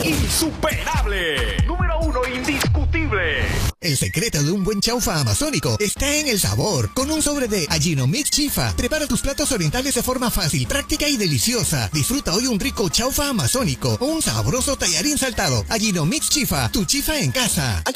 insuperable. Número 1 indiscutible. El secreto de un buen chaufa amazónico está en el sabor. Con un sobre de Ajinomix Chifa, prepara tus platos orientales de forma fácil, práctica y deliciosa. Disfruta hoy un rico chaufa amazónico o un sabroso tallarín saltado. Ajinomix Chifa, tu chifa en casa.